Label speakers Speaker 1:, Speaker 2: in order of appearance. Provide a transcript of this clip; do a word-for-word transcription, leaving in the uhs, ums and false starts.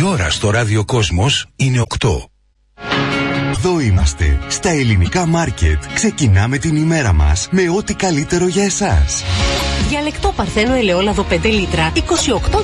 Speaker 1: ώρα στο Ράδιο Κόσμος είναι οκτώ.
Speaker 2: Εδώ είμαστε, στα ελληνικά μάρκετ. Ξεκινάμε την ημέρα μας με ό,τι καλύτερο για εσάς.
Speaker 3: Διαλεκτό Παρθένο ελαιόλαδο πέντε λίτρα, είκοσι οκτώ